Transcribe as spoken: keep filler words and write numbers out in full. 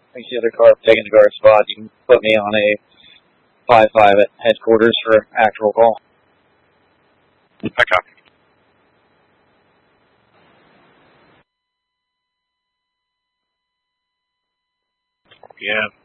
thanks the other car taking the guard spot. You can put me on a five five at headquarters for actual call. Okay. Yeah,